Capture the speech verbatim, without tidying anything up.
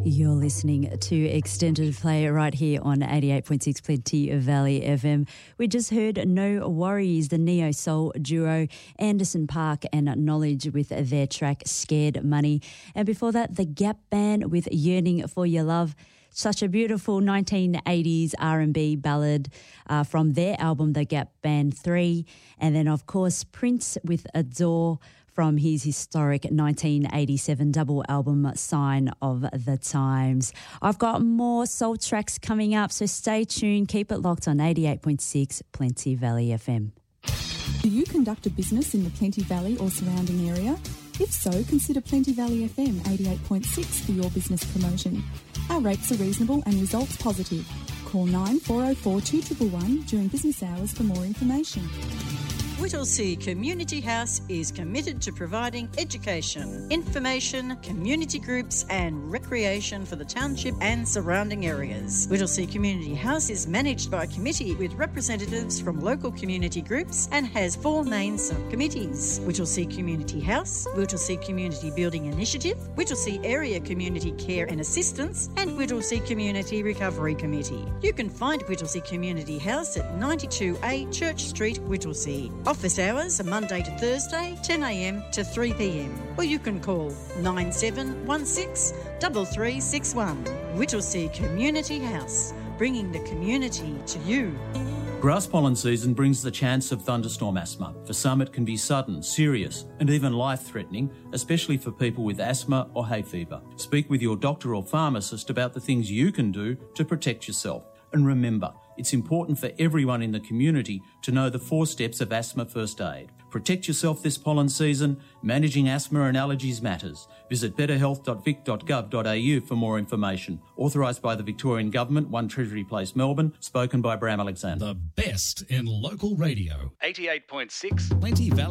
You're listening to Extended Play right here on eighty-eight point six Plenty Valley F M. We just heard No Worries, the neo-soul duo Anderson .Paak and Knowledge with their track Scared Money. And before that, the Gap Band with Yearning for Your Love. Such a beautiful nineteen eighties R and B ballad uh, from their album, The Gap Band three. And then, of course, Prince with Adore from his historic nineteen eighty-seven double album, Sign of the Times. I've got more soul tracks coming up, so stay tuned. Keep it locked on eighty-eight point six Plenty Valley F M. Do you conduct a business in the Plenty Valley or surrounding area? If so, consider Plenty Valley F M eighty-eight point six for your business promotion. Our rates are reasonable and results positive. Call nine four oh four two one one one during business hours for more information. Whittlesea Community House is committed to providing education, information, community groups and recreation for the township and surrounding areas. Whittlesea Community House is managed by a committee with representatives from local community groups and has four main subcommittees: Whittlesea Community House, Whittlesea Community Building Initiative, Whittlesea Area Community Care and Assistance and Whittlesea Community Recovery Committee. You can find Whittlesea Community House at ninety-two A Church Street, Whittlesea. Office hours are Monday to Thursday, ten a m to three p m. Or you can call nine seven one six, three three six one. Whittlesea Community House, bringing the community to you. Grass pollen season brings the chance of thunderstorm asthma. For some, it can be sudden, serious, and even life-threatening, especially for people with asthma or hay fever. Speak with your doctor or pharmacist about the things you can do to protect yourself. And remember, it's important for everyone in the community to know the four steps of asthma first aid. Protect yourself this pollen season. Managing asthma and allergies matters. Visit better health dot vic dot gov dot a u for more information. Authorised by the Victorian Government, one Treasury Place, Melbourne. Spoken by Bram Alexander. The best in local radio. eighty-eight point six Plenty Valley.